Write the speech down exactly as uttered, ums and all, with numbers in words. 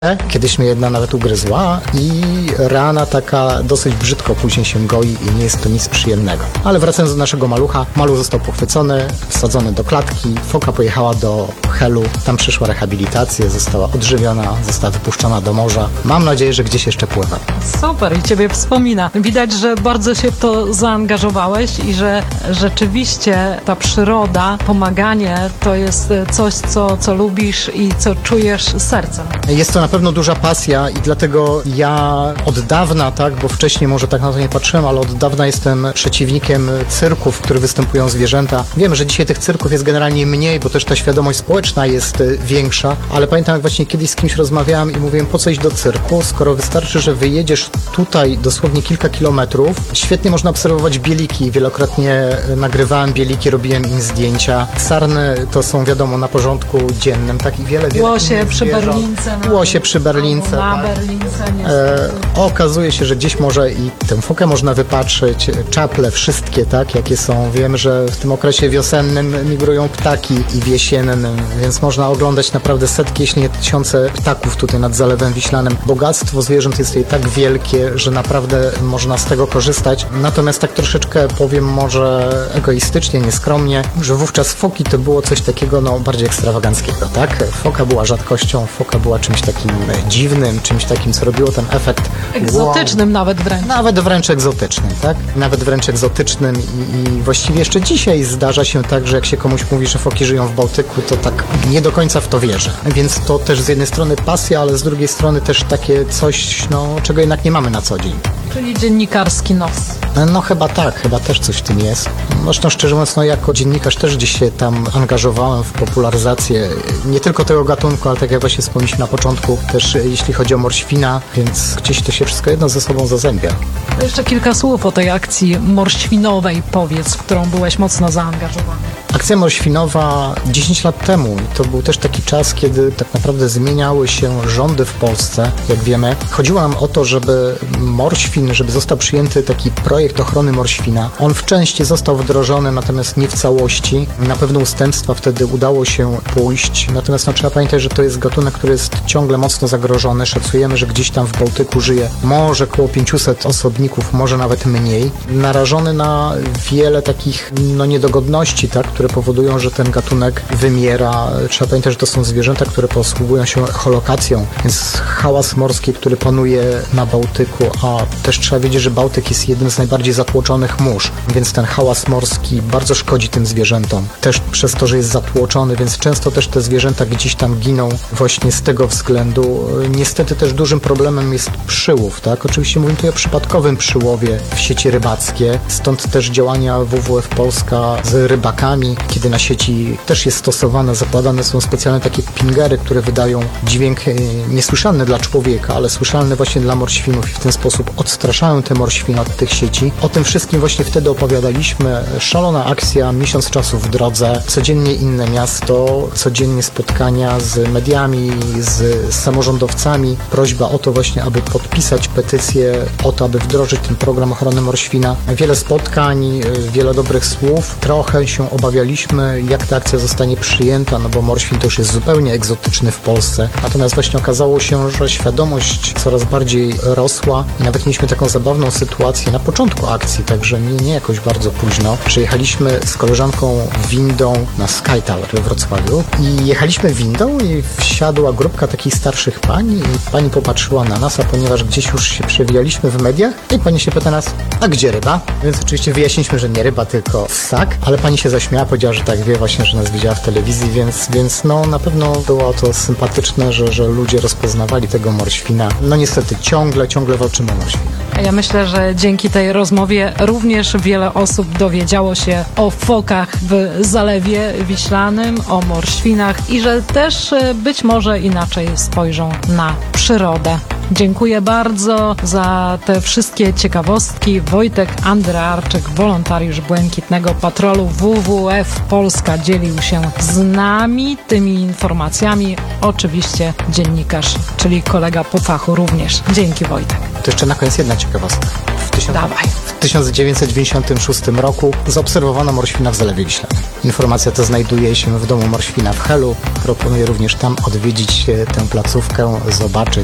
Kiedyś mnie jedna nawet ugryzła i rana taka dosyć brzydko później się goi i nie jest to nic przyjemnego. Ale wracając do naszego malucha, maluch został pochwycony, wsadzony do klatki, foka pojechała do Helu, tam przyszła rehabilitacja, została odżywiona, została wypuszczona do morza. Mam nadzieję, że gdzieś jeszcze pływa. Super, i ciebie wspomina. Widać, że bardzo się w to zaangażowałeś i że rzeczywiście ta przyroda, pomaganie to jest coś, co, co lubisz i co czujesz sercem. Jest to na pewno duża pasja i dlatego ja od dawna, tak, bo wcześniej może tak na to nie patrzyłem, ale od dawna jestem przeciwnikiem cyrków, w których występują zwierzęta. Wiem, że dzisiaj tych cyrków jest generalnie mniej, bo też ta świadomość społeczna jest większa, ale pamiętam, jak właśnie kiedyś z kimś rozmawiałem i mówiłem, po co iść do cyrku, skoro wystarczy, że wyjedziesz tutaj dosłownie kilka kilometrów. Świetnie można obserwować bieliki. Wielokrotnie nagrywałem bieliki, robiłem im zdjęcia. Sarny to są, wiadomo, na porządku dziennym, tak i wiele, wiele Łosie przy zwierząt. Berlince. Łosie przy Berlince. Na tak. Berlince, nie. E, okazuje się, że gdzieś może i tę fokę można wypatrzyć, czaple wszystkie, tak, jakie są. Wiem, że w tym okresie wiosennym migrują ptaki i w jesiennym, więc można oglądać naprawdę setki, jeśli nie tysiące ptaków tutaj nad Zalewem Wiślanym. Bogactwo zwierząt jest tutaj tak wielkie, że naprawdę można z tego korzystać. Natomiast tak troszeczkę powiem może egoistycznie, nieskromnie, że wówczas foki to było coś takiego no bardziej ekstrawaganckiego, tak? Foka była rzadkością, foka była czymś takim dziwnym, czymś takim, co robiło ten efekt Egzotycznym wow. nawet wręcz. Nawet wręcz egzotycznym, tak? Nawet wręcz egzotycznym i, i właściwie jeszcze dzisiaj zdarza się tak, że jak się komuś mówi, że foki żyją w Bałtyku, to tak nie do końca w to wierzę. Więc to też z jednej strony pasja, ale z drugiej strony też takie coś, no, czego jednak nie mamy na co dzień. Czyli dziennikarski nos. No chyba tak, chyba też coś w tym jest. Zresztą szczerze mówiąc, no jako dziennikarz też gdzieś się tam angażowałem w popularyzację nie tylko tego gatunku, ale tak jak właśnie wspomnieliśmy na początku, też jeśli chodzi o morświna, więc gdzieś to się wszystko jedno ze sobą zazębia. Jeszcze kilka słów o tej akcji morświnowej, powiedz, w którą byłeś mocno zaangażowany. Akcja morświnowa dziesięć lat temu i to był też taki czas, kiedy tak naprawdę zmieniały się rządy w Polsce, jak wiemy. Chodziło nam o to, żeby morświn, żeby został przyjęty taki projekt ochrony morświna. On w części został wdrożony, natomiast nie w całości. Na pewne ustępstwa wtedy udało się pójść, natomiast no, trzeba pamiętać, że to jest gatunek, który jest ciągle mocno zagrożony. Szacujemy, że gdzieś tam w Bałtyku żyje może około pięciuset osobników, może nawet mniej. Narażony na wiele takich no, niedogodności, tak, które powodują, że ten gatunek wymiera. Trzeba pamiętać, że to są zwierzęta, które posługują się echolokacją, więc hałas morski, który panuje na Bałtyku, a też trzeba wiedzieć, że Bałtyk jest jednym z najbardziej zatłoczonych mórz, więc ten hałas morski bardzo szkodzi tym zwierzętom. Też przez to, że jest zatłoczony, więc często też te zwierzęta gdzieś tam giną właśnie z tego względu. Niestety też dużym problemem jest przyłów, tak? Oczywiście mówimy tutaj o przypadkowym przyłowie w sieci rybackie, stąd też działania W W F Polska z rybakami, kiedy na sieci też jest stosowane, zakładane są specjalne takie pingery, które wydają dźwięk niesłyszalny dla człowieka, ale słyszalny właśnie dla morświnów i w ten sposób odstraszają te morświny od tych sieci. O tym wszystkim właśnie wtedy opowiadaliśmy. Szalona akcja, miesiąc czasu w drodze, codziennie inne miasto, codziennie spotkania z mediami, z samorządowcami. Prośba o to właśnie, aby podpisać petycję, o to, aby wdrożyć ten program ochrony morświna. Wiele spotkań, wiele dobrych słów. Trochę się obawialiśmy, jak ta akcja zostanie przyjęta, no bo morświn to już jest zupełnie egzotyczny w Polsce. Natomiast właśnie okazało się, że świadomość coraz bardziej rosła i nawet mieliśmy taką zabawną sytuację na początku akcji, także nie, nie jakoś bardzo późno. Przyjechaliśmy z koleżanką windą na Sky Tower we Wrocławiu i jechaliśmy windą i wsiadła grupka takich starszych pań i pani popatrzyła na nas, a ponieważ gdzieś już się przewijaliśmy w mediach, i pani się pyta nas, a gdzie ryba? Więc oczywiście wyjaśniliśmy, że nie ryba, tylko ssak, ale pani się zaśmiała, powiedziała, że tak wie właśnie, że nas widziała w telewizji, więc, więc no na pewno było to sympatyczne, że, że ludzie rozpoznawali tego morświna. No niestety ciągle, ciągle walczymy o morświna. Ja myślę, że dzięki tej rozmowie również wiele osób dowiedziało się o fokach w Zalewie Wiślanym, o morświnach i że też być może inaczej spojrzą na przyrodę. Dziękuję bardzo za te wszystkie ciekawostki. Wojtek Andrearczyk, wolontariusz Błękitnego Patrolu W W F Polska, dzielił się z nami tymi informacjami. Oczywiście dziennikarz, czyli kolega po fachu również. Dzięki, Wojtek. To jeszcze na koniec jedna ciekawostka. tysiąc... Dawaj. W tysiąc dziewięćset dziewięćdziesiątym szóstym roku zaobserwowano morświna w Zalewie Wiślanym. Informacja ta znajduje się w domu morświna w Helu. Proponuję również tam odwiedzić tę placówkę, zobaczyć.